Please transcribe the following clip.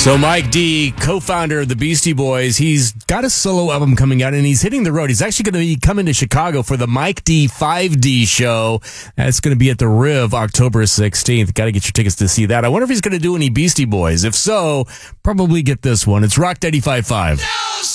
So Mike D, co-founder of the Beastie Boys, he's got a solo album coming out and he's hitting the road. He's actually going to be coming to Chicago for the Mike D 5D show. That's going to be at the Riv October 16th. Got to get your tickets to see that. I wonder if he's going to do any Beastie Boys. If so, probably get this one. It's Rock 95.5.